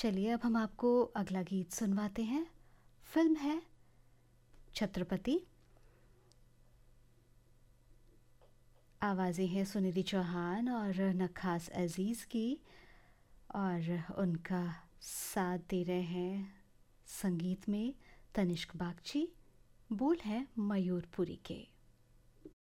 चलिए अब हम आपको अगला गीत सुनवाते हैं। फिल्म है छत्रपति। आवाज़ें हैं सुनिधि चौहान और नखास अज़ीज़ की, और उनका साथ दे रहे हैं संगीत में तनिष्क बागची। बोल है मयूरपुरी के।